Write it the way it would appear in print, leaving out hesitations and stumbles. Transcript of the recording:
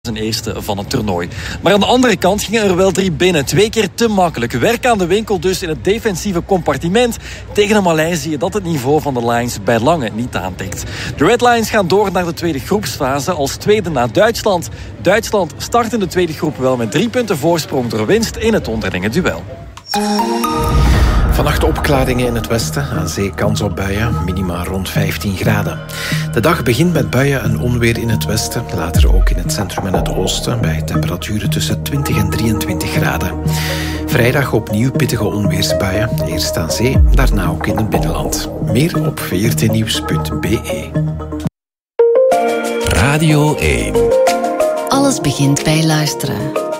zijn eerste van het toernooi. Maar aan de andere kant gingen er wel 3 binnen. 2 keer te makkelijk. Werk aan de winkel dus in het defensieve compartiment tegen een Maleisië dat het niveau van de Lions bij lange niet aantikt. De Red Lions gaan door naar de tweede groepsfase als tweede na Duitsland. Duitsland start in de tweede groep wel met 3 punten voorsprong door winst in het onderlinge duel. Vannacht opklaringen in het westen, aan zee kans op buien, minima rond 15 graden. De dag begint met buien en onweer in het westen, later ook in het centrum en het oosten, bij temperaturen tussen 20 en 23 graden. Vrijdag opnieuw pittige onweersbuien, eerst aan zee, daarna ook in het binnenland. Meer op vrtnieuws.be. Radio 1. Alles begint bij luisteren.